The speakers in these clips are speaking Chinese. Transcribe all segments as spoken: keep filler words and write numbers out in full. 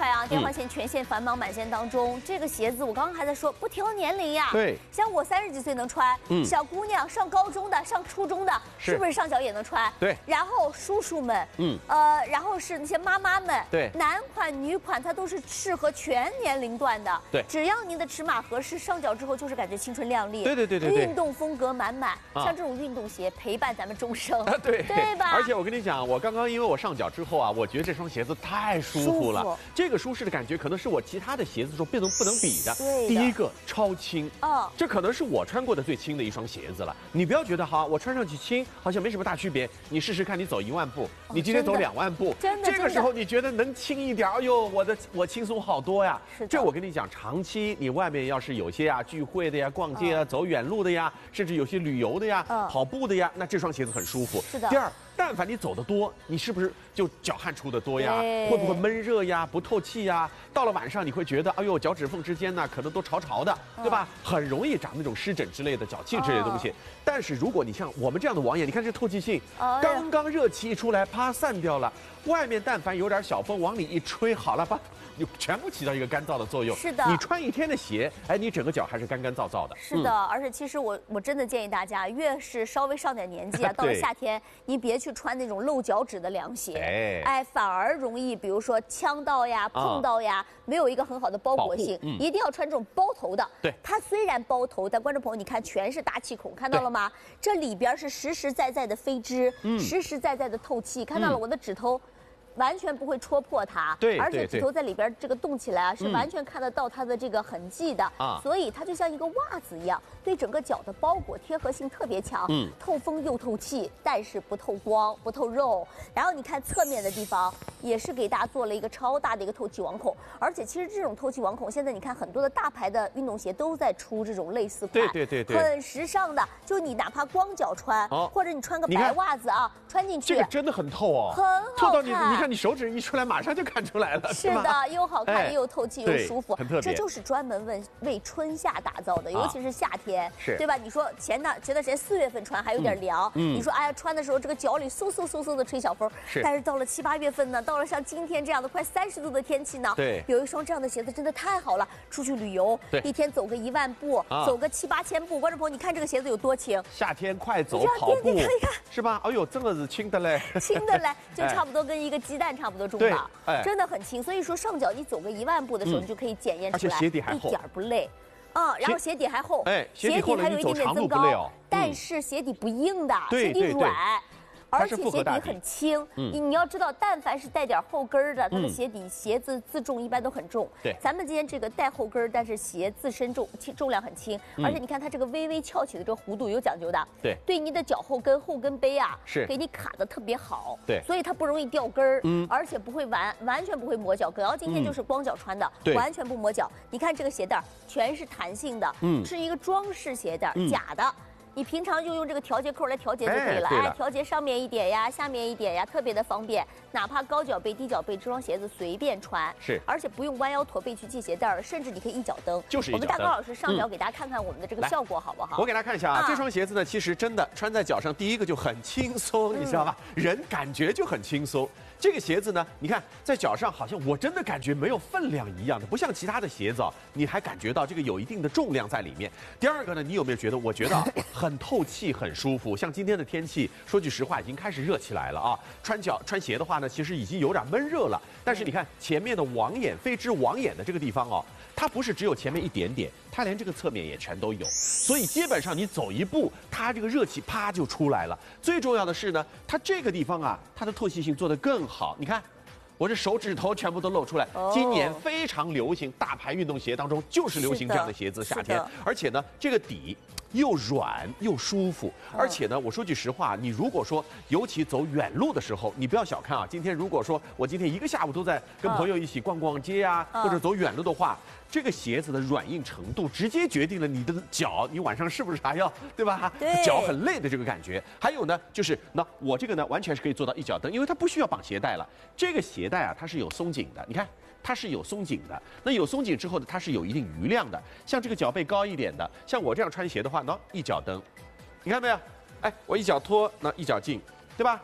呀，电话线全线繁忙满线当中，嗯、这个鞋子我刚刚还在说不挑年龄呀。 对， 像我三十几岁能穿，嗯，小姑娘上高中的、上初中的，是不是上脚也能穿？ 对。 然后叔叔们，嗯，呃，然后是那些妈妈们， 对， 男款、女款它都是适合全年龄段的。 对， 只要您的尺码合适，上脚之后就是感觉青春靓丽。 对对对对对。 运动风格满满， 啊、 像这种运动鞋陪伴咱们终生。 啊，对对吧？ 而且我跟你讲，我刚刚因为我上脚之后啊，我觉得这双鞋子太舒服了。舒服这个舒适的感觉可能是我其他的鞋子中不能不能比的。 对的。 第一个超轻， 哦， 这可能是我穿过的最轻的一双鞋子了。你不要觉得哈，我穿上去轻，好像没什么大区别。你试试看，你走一万步，哦、你今天走两万步， 真的， 这个时候你觉得能轻一点？哎呦，我的我轻松好多呀。 是的。 这我跟你讲，长期你外面要是有些啊聚会的呀、逛街啊、哦、走远路的呀，甚至有些旅游的呀、哦、跑步的呀，那这双鞋子很舒服。 是的。 第二，但凡你走得多，你是不是就脚汗出得多呀？会不会闷热呀？不透气呀？到了晚上你会觉得，哎呦，脚趾缝之间呢可能都潮潮的，对吧？嗯、很容易长那种湿疹之类的、脚气之类的东西。哦、但是如果你像我们这样的网眼，你看这透气性，哦、刚刚热气一出来，啪散掉了。外面但凡有点小风往里一吹，好了吧，就全部起到一个干燥的作用。 是的， 你穿一天的鞋，哎，你整个脚还是干干燥燥的。 是的，嗯、而且其实我我真的建议大家，越是稍微上点年纪啊，到了夏天，你别去穿那种露脚趾的凉鞋，哎，哎，反而容易，比如说呛到呀、碰到呀，啊、没有一个很好的包裹性。嗯、一定要穿这种包头的。 对， 它虽然包头，但观众朋友你看，全是大气孔，看到了吗？这里边是实实在在的飞织，嗯、实实在在的透气，看到了我的指头。完全不会戳破它， 对， 而且指头在里边这个动起来啊，是完全看得到它的这个痕迹的啊，所以它就像一个袜子一样，对整个脚的包裹贴合性特别强，嗯，透风又透气，但是不透光不透肉。然后你看侧面的地方也是给大家做了一个超大的一个透气网孔，而且其实这种透气网孔现在你看很多的大牌的运动鞋都在出这种类似款， 对对对对， 很时尚的，就你哪怕光脚穿，哦、或者你穿个白袜子啊，穿进去， 这个真的很透哦， 很好看， 透到你你看。你手指一出来，马上就看出来了。 是的，又好看又透气又舒服， 很特别。 这就是专门为为春夏打造的，尤其是夏天， 是对吧？你说前段前段时间四月份穿还有点凉，你说哎呀穿的时候这个脚里嗖嗖嗖嗖的吹小风，但是到了七八月份呢，到了像今天这样的快三十度的天气呢， 对， 有一双这样的鞋子真的太好了。出去旅游，一天走个一万步，走个七八千步，观众朋友你看这个鞋子有多轻？ 夏天快走跑步， 你看你看， 是吧？哎呦，真的是轻的嘞， 轻的嘞，就差不多跟一个鸡蛋差不多重吧。哎、真的很轻，所以说上脚你走个一万步的时候，嗯、你就可以检验出来， 而且鞋底还厚， 一点不累。嗯，然后鞋底还厚， 哎， 鞋底还有一点点增高，哦、但是鞋底不硬的， 嗯、 鞋底软。而且鞋底底很轻，嗯、你你要知道，但凡是带点后跟儿的，它的鞋底鞋子自重一般都很重。 对， 咱们今天这个带后跟儿，但是鞋自身重重量很轻，嗯、而且你看它这个微微翘起的这个弧度有讲究的。 对， 对你的脚后跟、后跟杯啊， 是给你卡的特别好。 对， 所以它不容易掉跟儿，嗯，而且不会完完全不会磨脚跟。然后今天就是光脚穿的， 对、嗯， 完全不磨脚。你看这个鞋带全是弹性的，嗯，是一个装饰鞋带，嗯、假的。你平常就用这个调节扣来调节就可以了，哎，哎调节上面一点呀，下面一点呀，特别的方便。哪怕高脚背、低脚背，这双鞋子随便穿， 是， 而且不用弯腰驼背去系鞋带了，甚至你可以一脚蹬。 就是一脚蹬。 我们大高老师上脚给大家看看我们的这个效果好不好？ 我给大家看一下啊，啊这双鞋子呢，其实真的穿在脚上，第一个就很轻松，嗯、你知道吧？人感觉就很轻松。这个鞋子呢，你看在脚上好像我真的感觉没有分量一样的，不像其他的鞋子啊，你还感觉到这个有一定的重量在里面。第二个呢，你有没有觉得？我觉得啊，很透气，很舒服。像今天的天气，说句实话，已经开始热起来了啊。穿脚穿鞋的话呢，其实已经有点闷热了。但是你看前面的网眼飞织网眼的这个地方哦，它不是只有前面一点点，它连这个侧面也全都有。所以基本上你走一步，它这个热气啪就出来了。最重要的是呢，它这个地方啊，它的透气性做得更好。你看。我这手指头全部都露出来。哦、今年非常流行，大牌运动鞋当中就是流行这样的鞋子，夏天。而且呢，这个底又软又舒服。哦、而且呢，我说句实话，你如果说尤其走远路的时候，你不要小看啊。今天如果说我今天一个下午都在跟朋友一起逛逛街啊，哦、或者走远路的话，这个鞋子的软硬程度直接决定了你的脚，你晚上是不是还要对吧？ 对， 脚很累的这个感觉。还有呢，就是那我这个呢，完全是可以做到一脚蹬，因为它不需要绑鞋带了。这个鞋带啊，它是有松紧的，你看它是有松紧的。那有松紧之后呢，它是有一定余量的。像这个脚背高一点的，像我这样穿鞋的话，喏，一脚蹬，你看没有？哎，我一脚脱，那一脚进，对吧？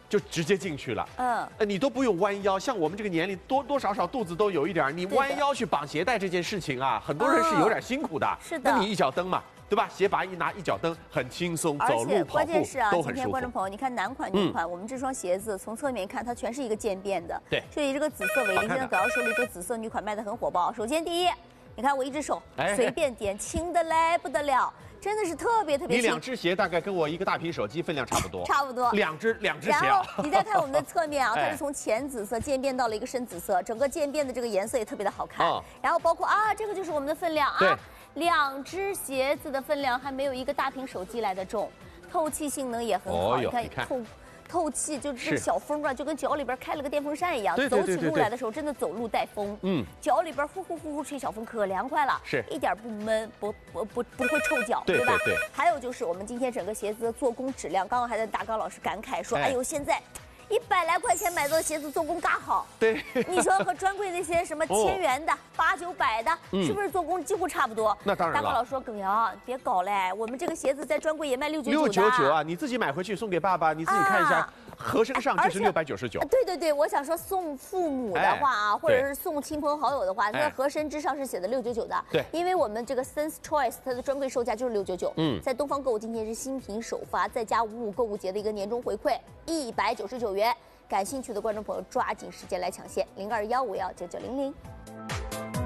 就直接进去了。 嗯， 呃，你都不用弯腰，像我们这个年龄，多多少少肚子都有一点，你弯腰去绑鞋带这件事情啊，很多人是有点辛苦的。 嗯、是的， 那你一脚蹬嘛。 对吧？鞋拔一拿，一脚蹬，很轻松，走路、跑步关键是啊， 都很舒服。 今天观众朋友，你看男款、女款，嗯、我们这双鞋子从侧面看，它全是一个渐变的。 对， 所以这个紫色围巾，现在葛老手里这个紫色女款卖的很火爆。首先第一，你看我一只手随便点，轻的嘞不得了，真的是特别特别轻。 你两只鞋大概跟我一个大屏手机分量差不多。 差不多。 两只两只鞋。 然后你再看我们的侧面啊，它是从浅紫色渐变到了一个深紫色，整个渐变的这个颜色也特别的好看。哦、然后包括啊，这个就是我们的分量啊。 对。 两只鞋子的分量还没有一个大屏手机来的重，透气性能也很好。 哦、 你看， 你看透透气，就是这个小风啊，就跟脚里边开了个电风扇一样。 对对对对对走起路来的时候，真的走路带风。嗯，脚里边呼呼呼呼吹小风，可凉快了。 是， 一点不闷，不不不不会臭脚， 对吧？ 对对。 还有就是我们今天整个鞋子的做工质量，刚刚还在大刚老师感慨说，哎呦，现在。 一百来块钱买到的鞋子做工嘎好， 对， 你说和专柜那些什么千元的、八九百的，是不是做工几乎差不多？ 那当然了。 大哥老说耿阳，别搞嘞，我们这个鞋子在专柜也卖六九九。 六九九啊，你自己买回去送给爸爸，你自己看一下，合身上就是六百九十九。 对对对，我想说送父母的话啊，或者是送亲朋好友的话，那合身之上是写的六九九的。 对， 因为我们这个 Sense Choice 它的专柜售价就是六九九。嗯，在东方购物今天是新品首发，再加五五购物节的一个年终回馈，一百九十九元。 感兴趣的观众朋友，抓紧时间来抢先，零二幺五幺九九零零。